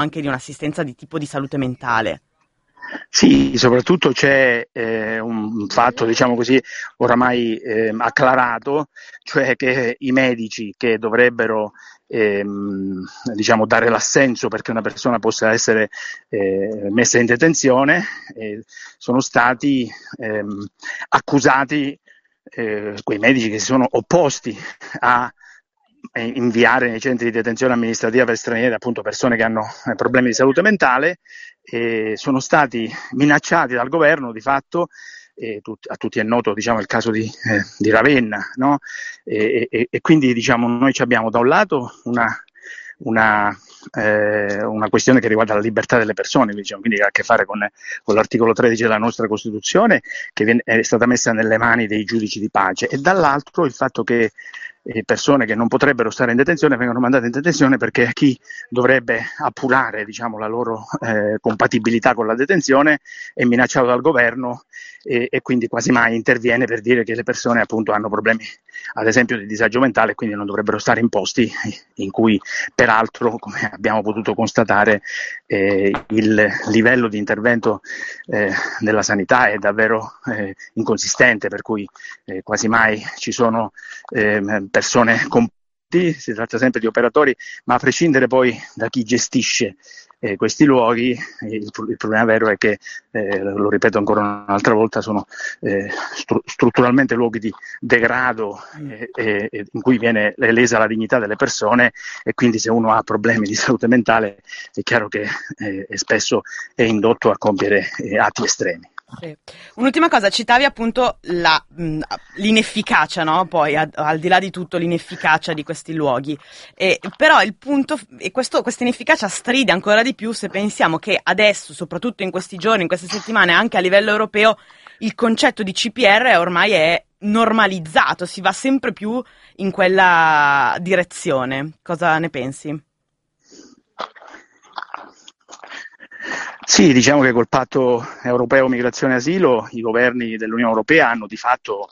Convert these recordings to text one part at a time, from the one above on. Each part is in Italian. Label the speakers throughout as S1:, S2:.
S1: anche di un'assistenza di tipo di salute mentale.
S2: Sì, soprattutto c'è un fatto, diciamo così, oramai acclarato, cioè che i medici che dovrebbero diciamo, dare l'assenso perché una persona possa essere messa in detenzione sono stati accusati, quei medici che si sono opposti a inviare nei centri di detenzione amministrativa per stranieri appunto persone che hanno problemi di salute mentale, sono stati minacciati dal governo di fatto. A tutti è noto, diciamo, il caso di Ravenna, no? E quindi, diciamo, noi abbiamo da un lato una questione che riguarda la libertà delle persone, diciamo, quindi che ha a che fare con l'articolo 13 della nostra Costituzione, che è stata messa nelle mani dei giudici di pace, e dall'altro il fatto che persone che non potrebbero stare in detenzione vengono mandate in detenzione perché chi dovrebbe appurare, diciamo, la loro compatibilità con la detenzione è minacciato dal governo e quindi quasi mai interviene per dire che le persone appunto hanno problemi, ad esempio, di disagio mentale, e quindi non dovrebbero stare in posti in cui peraltro, come abbiamo potuto constatare, il livello di intervento della sanità è davvero inconsistente, per cui quasi mai ci sono persone competenti, si tratta sempre di operatori, ma a prescindere poi da chi gestisce questi luoghi, il problema vero è che, lo ripeto ancora un'altra volta, sono strutturalmente luoghi di degrado in cui viene lesa la dignità delle persone, e quindi se uno ha problemi di salute mentale è chiaro che spesso è indotto a compiere atti estremi.
S1: Sì. Un'ultima cosa, citavi appunto l'inefficacia, no? Poi al di là di tutto l'inefficacia di questi luoghi. Però il punto, e questa inefficacia stride ancora di più se pensiamo che adesso, soprattutto in questi giorni, in queste settimane, anche a livello europeo, il concetto di CPR ormai è normalizzato, si va sempre più in quella direzione. Cosa ne pensi?
S2: Sì, diciamo che col patto europeo migrazione e asilo i governi dell'Unione Europea hanno di fatto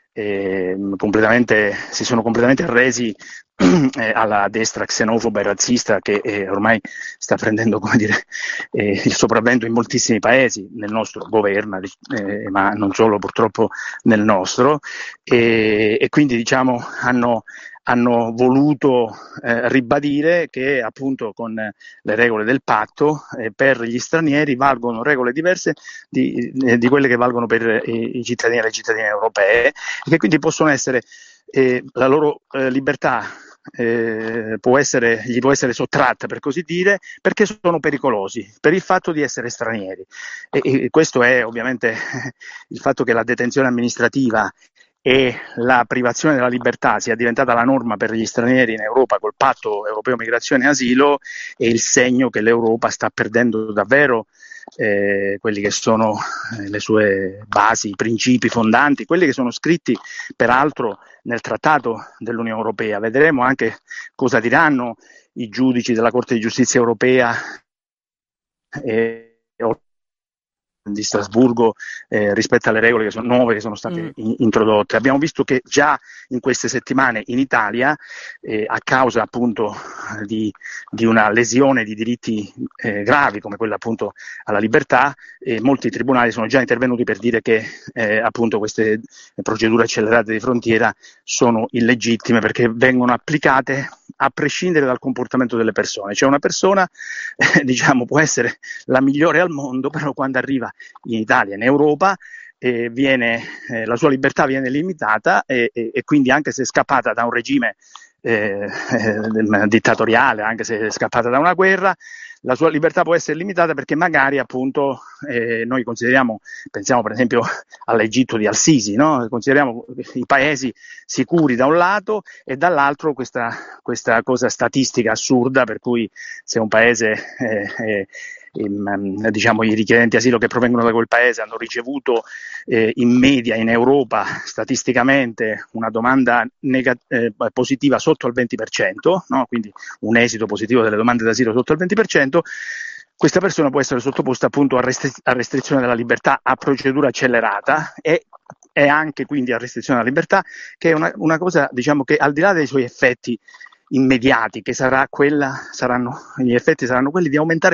S2: si sono completamente arresi alla destra xenofoba e razzista che ormai sta prendendo, come dire, il sopravvento in moltissimi paesi, nel nostro governa, ma non solo purtroppo nel nostro, e quindi, diciamo, hanno voluto ribadire che appunto con le regole del patto per gli stranieri valgono regole diverse di quelle che valgono per i cittadini e le cittadine europee, e che quindi possono essere la loro libertà gli può essere sottratta, per così dire, perché sono pericolosi per il fatto di essere stranieri, e questo è ovviamente il fatto che la detenzione amministrativa e la privazione della libertà sia diventata la norma per gli stranieri in Europa col patto europeo migrazione e asilo, è il segno che l'Europa sta perdendo davvero quelli che sono le sue basi, i principi fondanti, quelli che sono scritti peraltro nel trattato dell'Unione Europea. Vedremo anche cosa diranno i giudici della Corte di Giustizia Europea di Strasburgo rispetto alle regole che sono nuove, che sono state introdotte. Abbiamo visto che già in queste settimane in Italia, a causa appunto di una lesione di diritti gravi come quella appunto alla libertà, molti tribunali sono già intervenuti per dire che appunto queste procedure accelerate di frontiera sono illegittime perché vengono applicate a prescindere dal comportamento delle persone. Cioè una persona diciamo può essere la migliore al mondo, però quando arriva in Italia, in Europa, la sua libertà viene limitata, e quindi anche se è scappata da un regime dittatoriale, anche se è scappata da una guerra, la sua libertà può essere limitata perché magari appunto noi pensiamo per esempio all'Egitto di Al-Sisi, no? Consideriamo i paesi sicuri da un lato e dall'altro questa cosa statistica assurda per cui se un paese diciamo i richiedenti asilo che provengono da quel paese hanno ricevuto in media in Europa statisticamente una domanda positiva sotto il 20%, no? Quindi un esito positivo delle domande d'asilo sotto il 20%, questa persona può essere sottoposta appunto a restrizione della libertà a procedura accelerata e anche quindi a restrizione della libertà, che è una cosa, diciamo, che al di là dei suoi effetti immediati, che gli effetti saranno quelli di aumentare